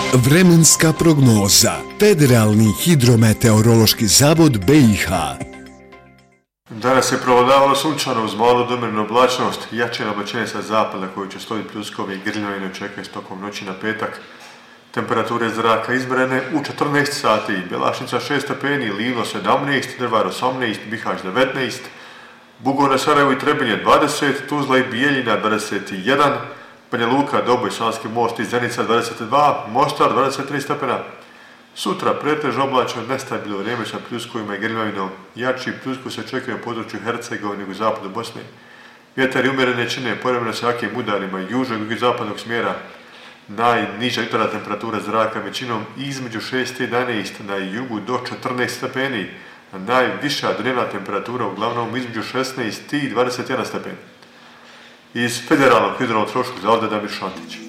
Vremenska prognoza. Federalni hidrometeorološki zavod BiH. Danas je prevladavalo sunčano uz malu do umjerenu oblačnost, jače oblačenje sa zapada koji će stojiti pljuskovi i grljavine očekuje tokom noći na petak. Temperature zraka izmjerene u 14 sati, Bjelašnica 6 stepeni, Livno 17, Drvar 18, Bihać 19, Bugojna, Sarajevo i Trebinje 20, Tuzla i Bijeljina 21, Banja Luka, Doboj, Savski most i Zenica 22, Mostar 23 stepena. Sutra pretežno oblačno nestabilno vrijeme sa pljuskovima i grmljavinom. Jači pljusku se očekuje na području Hercegovine i zapadu Bosne. Vjetar i umjerene čine povremeno sa jakim udarima južnog i zapadnog smjera. Najniža jutarnja temperatura zraka većinom između 6 i 11, na jugu do 14 stepeni, a najviša dnevna temperatura uglavnom između 16 i 21 stepeni. Iz Federalnog hidrometeorološkog zavoda Damir Šantić.